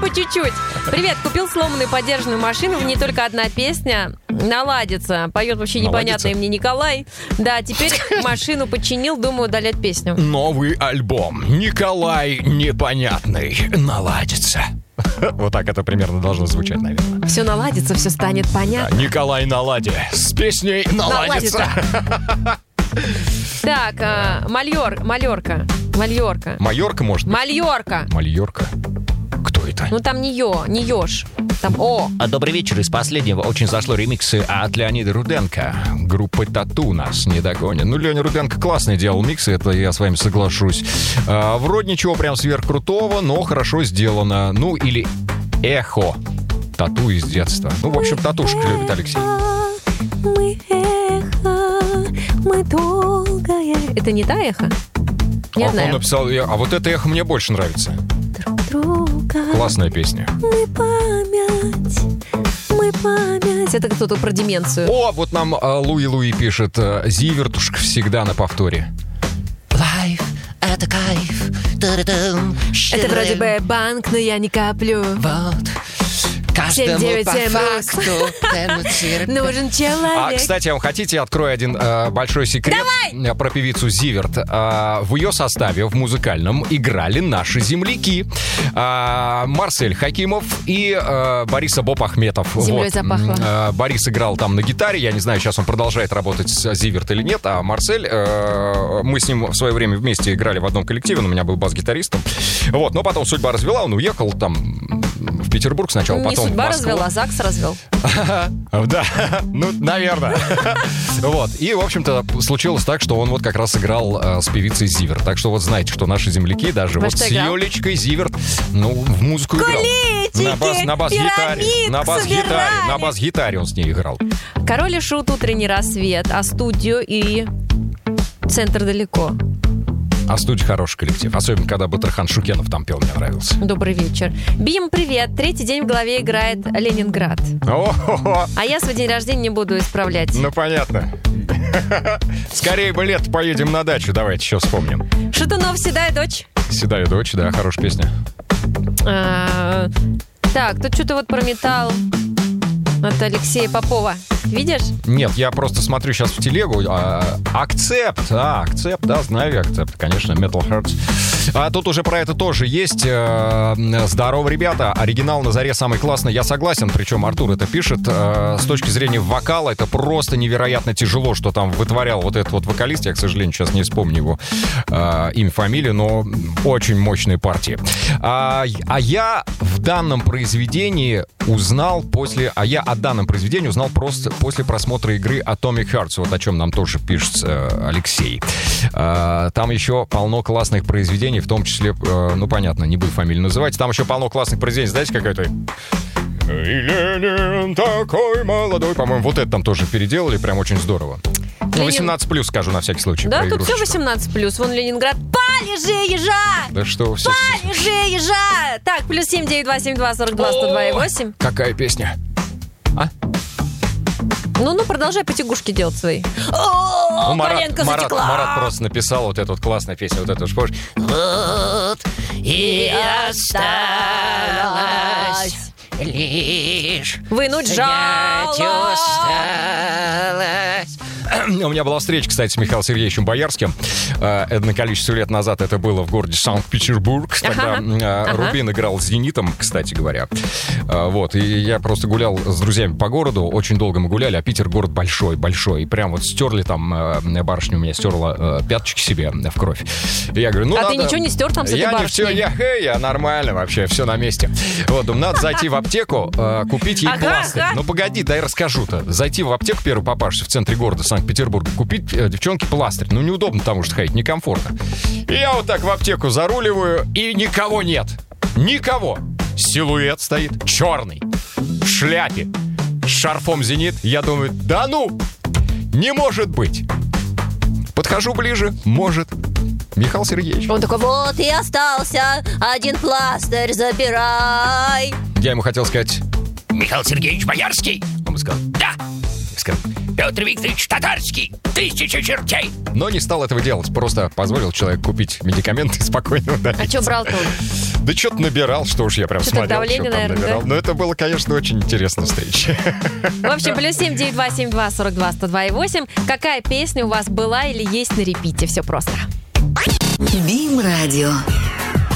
по чуть-чуть. Привет, купил сломанную подержанную машину, в ней только одна песня. Наладится. Поет вообще непонятный мне Николай. Да, теперь машину починил, думаю удалять песню. Новый альбом. Николай непонятный. Наладится. Вот так это примерно должно звучать, наверное. Все наладится, все станет понятно. Да, Николай налади. С песней наладится. Так, Мальорка. Майорка, может быть? Мальорка. Кто это? Ну, там не еж. Там О. Добрый вечер. Из последнего очень зашло ремиксы от Леонида Руденко. Группа «Тату» нас не догонит. Ну, Леонид Руденко классно делал миксы, это я с вами соглашусь. Вроде ничего прям сверхкрутого, но хорошо сделано. Ну, или эхо. «Тату» из детства. Ну, в общем, татушек любит Алексей. Мы эхо, мы долгое. Это не та эхо? Не знаю. Он написал, а вот это эхо мне больше нравится. Друга. Классная песня. Мы память. Это кто-то про деменцию. О, вот нам Луи пишет. Зивертушка всегда на повторе. Лайф, это кайф. Это вроде бы банк, но я не коплю. Вот. Каждому 7-9-7 по факту нужен человек. Кстати, вы хотите, открою один большой секрет. Давай! Про певицу Зиверт. В ее составе, в музыкальном, играли наши земляки. Марсель Хакимов и Борис Боб Ахметов. Землей запахло. Борис играл там на гитаре. Я не знаю, сейчас он продолжает работать с Зиверт или нет. А Марсель, мы с ним в свое время вместе играли в одном коллективе. Он у меня был бас-гитаристом. Вот, но потом судьба развела. Он уехал там в Петербург сначала, потом в Москву. Не судьба развела, ЗАГС развел. Да, ну, наверное. Вот, и, в общем-то, случилось так, что он вот как раз играл с певицей Зиверт. Так что вот знаете, что наши земляки даже вот с Юлечкой Зиверт, ну, в музыку играл. На бас-гитаре он с ней играл. Король и Шут, утренний рассвет, а студию и центр далеко. А студия хороший коллектив. Особенно, когда Батырхан Шукенов там пел, мне нравился. Добрый вечер. Бим, привет. Третий день в голове играет Ленинград. А я свой день рождения не буду исправлять. Ну, понятно. Скорее бы лето поедем на дачу. Давайте еще вспомним. Шатунов, «Седая дочь». «Седая дочь», да, хорошая песня. Так, тут что-то вот про металл от Алексея Попова. Видишь? Нет, я просто смотрю сейчас в телегу. Акцепт, да, знаю Акцепт, конечно, Metal Hearts. А тут уже про это тоже есть. Здорово, ребята, оригинал на заре самый классный, я согласен, причем Артур это пишет. С точки зрения вокала, это просто невероятно тяжело, что там вытворял вот этот вот вокалист. Я, к сожалению, сейчас не вспомню его имя, фамилию, но очень мощные партии. А я в данном произведении узнал просто после просмотра игры Atomic Hearts, вот о чем нам тоже пишет Алексей. Там еще полно классных произведений, в том числе, ну, понятно, не буду фамилию называть, там еще полно классных произведений. Знаете, какая-то... И Ленин такой молодой. По-моему, вот это там тоже переделали, прям очень здорово. Ну, 18+, скажу на всякий случай. Да, тут все 18+. Вон Ленинград. Полежи, ежа! Да что все. Полежи, ежа! Так, +7 927 42 102,8. Какая песня? А? Ну, продолжай потягушки делать свои. О, коленка затекла. Марат просто написал вот эту вот классную песню, вот эту вот, помнишь? Вот и осталось лишь вынуть жало. У меня была встреча, кстати, с Михаилом Сергеевичем Боярским. Одно количество лет назад это было в городе Санкт-Петербург. Тогда Рубин играл с «Зенитом», кстати говоря. Вот, и я просто гулял с друзьями по городу. Очень долго мы гуляли, а Питер город большой-большой. И прям вот стерли там, барышня у меня стерла пяточки себе в кровь. И я говорю, ты ничего не стер там с этой барышней? Я не все, я нормально вообще, все на месте. Вот, надо зайти в аптеку, купить ей пластырь. Ну, погоди, дай расскажу-то. Зайти в аптеку первую попавшись в центре города Санкт-Петербурга, купить девчонке пластырь. Ну, неудобно, потому что ходить некомфортно. И я вот так в аптеку заруливаю, и никого нет. Никого. Силуэт стоит черный, в шляпе, с шарфом «Зенит». Я думаю, да ну, не может быть. Подхожу ближе, может. Михаил Сергеевич. Он такой, вот и остался один пластырь, забирай. Я ему хотел сказать, Михаил Сергеевич Боярский. Он бы сказал, да. татарском. Петр Викторович Татарский, 1000 чертей. Но не стал этого делать, просто позволил человеку купить медикаменты и спокойно удалиться. А что брал-то он? Да что-то набирал, что уж я прям Что-то смотрел, давление, что там наверное, набирал. да? Но это было, конечно, очень интересная встреча. В общем, +7 9272 42 102 8. Какая песня у вас была или есть на репите? Все просто. Бим-радио.